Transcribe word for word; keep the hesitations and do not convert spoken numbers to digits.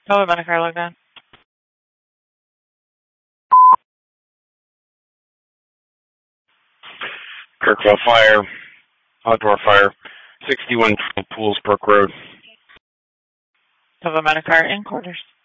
Oh, I'm on a car like that. Kirkville Fire, outdoor fire, sixty-one Poolsbrook Road. Oh, I'm on a car in quarters.